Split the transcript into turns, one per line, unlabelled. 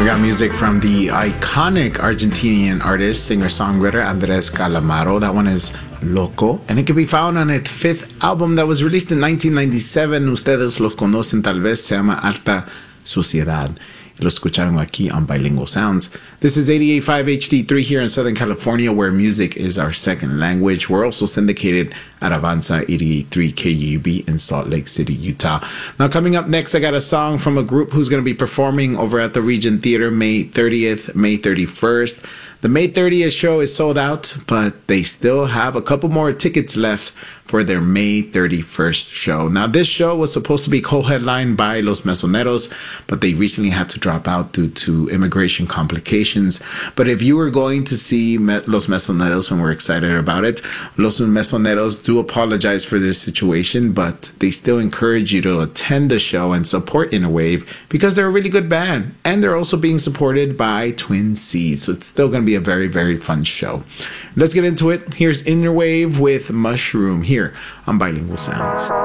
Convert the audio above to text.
got music from the iconic Argentinian artist, singer-songwriter Andres Calamaro. That one is Loco, and it can be found on its fifth album that was released in 1997. Ustedes los conocen tal vez, se llama Alta Suciedad. Lo escucharon aquí on Bilingual Sounds. This is 88.5 HD3 here in Southern California, where music is our second language. We're also syndicated at Avanza 88.3 KUB in Salt Lake City, Utah. Now, coming up next, I got a song from a group who's going to be performing over at the Regent Theater May 30th, May 31st. The May 30th show is sold out, but they still have a couple more tickets left for their May 31st show. Now, this show was supposed to be co-headlined by Los Mesoneros, but they recently had to drop out due to immigration complications. But if you were going to see Los Mesoneros, and we're excited about it, Los Mesoneros do apologize for this situation, but they still encourage you to attend the show and support Inner Wave because they're a really good band, and they're also being supported by Twin Seas. So it's still going to be a very, very fun show. Let's get into it. Here's Inner Wave with Mushroom here on Bilingual Sounds.